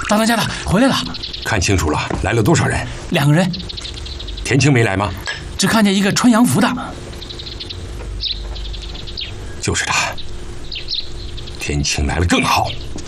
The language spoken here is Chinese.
大当家的回来了。 看清楚了，来了多少人 ？2个人。 田青没来吗？ 只看见一个穿洋服的。 就是他。田青来了更好。